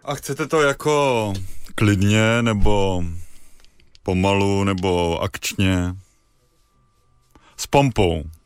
A chcete to jako klidně, nebo pomalu, nebo akčně? S pompou.